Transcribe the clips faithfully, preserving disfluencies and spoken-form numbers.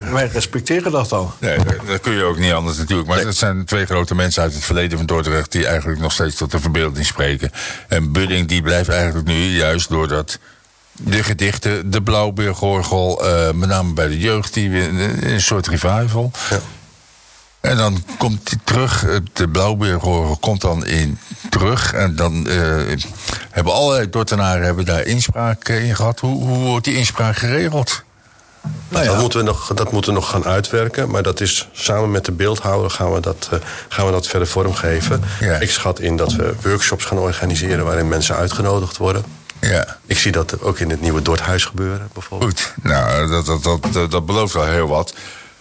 wij respecteren dat dan. Nee, dat kun je ook niet anders natuurlijk. Maar nee. Het zijn twee grote mensen uit het verleden van Dordrecht die eigenlijk nog steeds tot de verbeelding spreken. En Budding die blijft eigenlijk nu juist doordat de gedichten, de Blauwbeergorgel, uh, met name bij de jeugd, die weer een soort revival. Ja. En dan komt hij terug, de Blauwbeergorgel komt dan in terug. En dan uh, hebben allerlei Dordtenaren hebben daar inspraak in gehad. Hoe, hoe wordt die inspraak geregeld? Nou ja. dat, moeten we nog, dat moeten we nog gaan uitwerken. Maar dat is samen met de beeldhouwer gaan we dat, uh, gaan we dat verder vormgeven. Ja. Ik schat in dat we workshops gaan organiseren waarin mensen uitgenodigd worden. Ja. Ik zie dat ook in het nieuwe Dordthuis gebeuren, bijvoorbeeld. Goed, nou, dat, dat, dat, dat, dat belooft wel heel wat.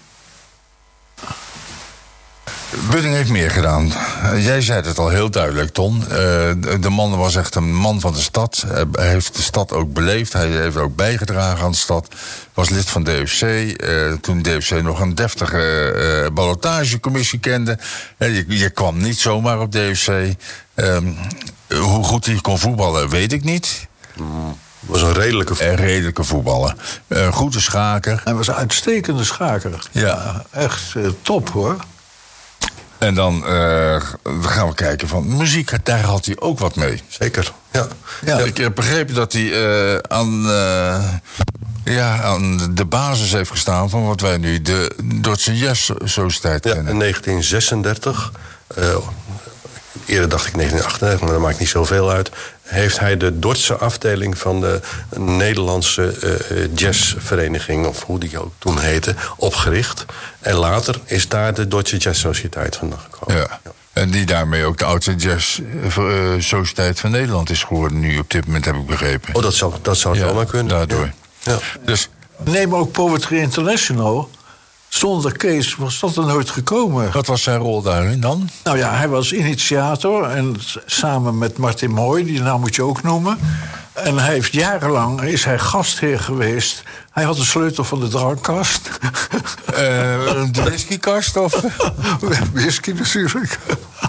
Budding heeft meer gedaan. Jij zei het al heel duidelijk, Ton. Uh, de man was echt een man van de stad. Hij heeft de stad ook beleefd. Hij heeft ook bijgedragen aan de stad. Was lid van D F C. Uh, toen D F C nog een deftige uh, ballotagecommissie kende. Uh, je, je kwam niet zomaar op D F C. Uh, hoe goed hij kon voetballen, weet ik niet. Mm. Was een redelijke voetballer. Een redelijke voetballer. Uh, goede schaker. Hij was een uitstekende schaker. Ja. Ja, echt uh, top, hoor. En dan uh, gaan we kijken van muziek, daar had hij ook wat mee. Zeker, ja. ja. Ik heb begrepen dat hij uh, aan, uh, ja, aan de basis heeft gestaan van wat wij nu de Dordtse Jazz Sociëteit ja, kennen. In negentien zesendertig, uh, eerder dacht ik negentien achtendertig, maar dat maakt niet zoveel uit, heeft hij de Dordtse afdeling van de Nederlandse uh, jazzvereniging, of hoe die ook toen heette, opgericht. En later is daar de Dordtse Jazz Sociëteit vandaan gekomen. Ja. Ja. En die daarmee ook de oudste Jazz uh, Sociëteit van Nederland is geworden nu op dit moment, heb ik begrepen. Oh, dat zou, dat zou het ja, wel maar kunnen. Daardoor. Ja. Ja. Dus, neem ook Poetry International. Zonder Kees was dat er nooit gekomen. Wat was zijn rol daarin dan? Nou ja, hij was initiator. En samen met Martin Mooi, die naam moet je ook noemen. En hij heeft jarenlang, is hij gastheer geweest. Hij had de sleutel van de drankkast. Uh, de whiskykast of? Whisky natuurlijk.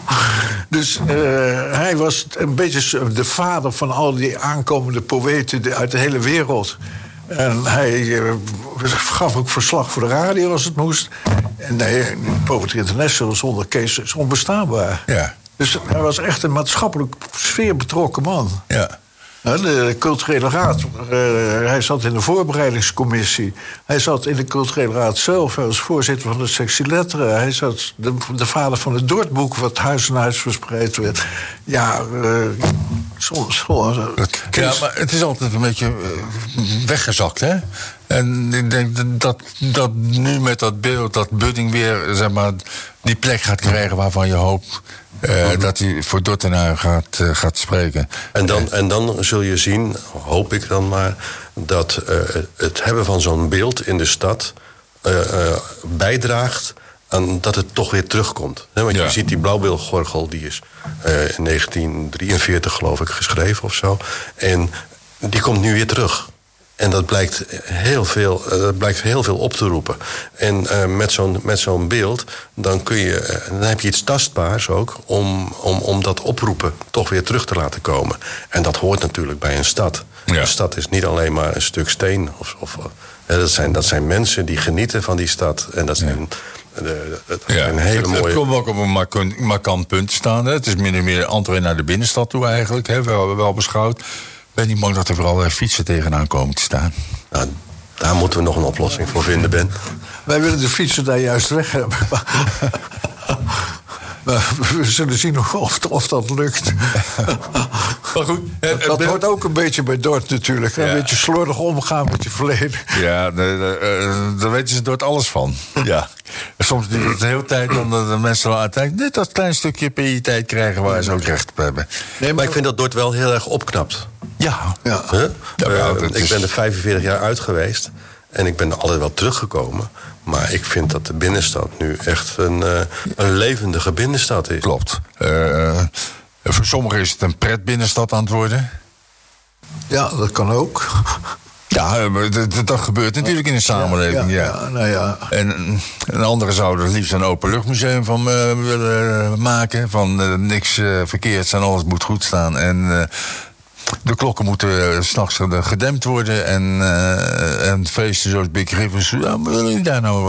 Dus uh, hij was een beetje de vader van al die aankomende poëten uit de hele wereld. En hij uh, gaf ook verslag voor de radio als het moest. En nee, Poetry International zonder Kees is onbestaanbaar. Ja. Dus hij was echt een maatschappelijk sfeer betrokken man. Ja. De culturele raad, uh, hij zat in de voorbereidingscommissie. Hij zat in de culturele raad zelf als voorzitter van de sectie letteren. Hij zat de, de vader van het Dordtboek, wat huis en huis verspreid werd. Ja, uh, soms gewoon. Ja, maar het is altijd een beetje uh, weggezakt, hè? En ik denk dat, dat nu met dat beeld, dat Budding weer, zeg maar, die plek gaat krijgen waarvan je hoopt uh, mm-hmm. dat hij voor Dordtenaar gaat, uh, gaat spreken. En dan, en dan zul je zien, hoop ik dan maar, dat uh, het hebben van zo'n beeld in de stad uh, uh, bijdraagt aan dat het toch weer terugkomt. He, want ja. je ziet die Blauwbeergorgel, die is uh, in negentien drieënveertig geloof ik geschreven of zo. En die komt nu weer terug. En dat blijkt heel veel, uh, dat blijkt heel veel op te roepen. En uh, met, zo'n, met zo'n beeld, dan, kun je, uh, dan heb je iets tastbaars ook om, om, om dat oproepen toch weer terug te laten komen. En dat hoort natuurlijk bij een stad. Ja. Een stad is niet alleen maar een stuk steen. Of, of, uh, dat, zijn, dat zijn mensen die genieten van die stad. En dat zijn... Ja. De, dat ja, een hele het, mooie... het komt ook op een markant, markant punt te staan. Hè. Het is min en meer entree naar de binnenstad toe eigenlijk, hè, wel, wel beschouwd. Ik ben niet bang dat er vooral fietsen tegenaan komen te staan. Nou, daar moeten we nog een oplossing voor vinden, Ben. Wij willen de fietsen daar juist weg hebben. Maar we zullen zien of, of dat lukt. Maar goed, dat dat hoort ook een beetje bij Dordt natuurlijk. Ja. Een beetje slordig omgaan met je verleden. Ja, daar weten ze Dordt alles van. Ja. Soms duurt het de hele tijd omdat de mensen uiteindelijk net dat klein stukje piëteit krijgen waar ze ook recht op hebben. Nee, maar, maar ik vind dat Dordt wel heel erg opknapt. Ja. ja. Huh? ja uh, is... Ik ben er vijfenveertig jaar uit geweest. En ik ben er altijd wel teruggekomen. Maar ik vind dat de binnenstad nu echt een, uh, een levendige binnenstad is. Klopt. Uh, voor sommigen is het een pretbinnenstad aan het worden. Ja, dat kan ook. Ja, dat, dat gebeurt natuurlijk in de samenleving, ja. ja. ja, nou ja. En een andere zou er liefst een openluchtmuseum van uh, willen maken. Van uh, niks uh, verkeerds en alles moet goed staan. En uh, de klokken moeten uh, 's nachts gedempt worden. En, uh, en feesten zoals Big Rivers. Ja, willen jullie daar nou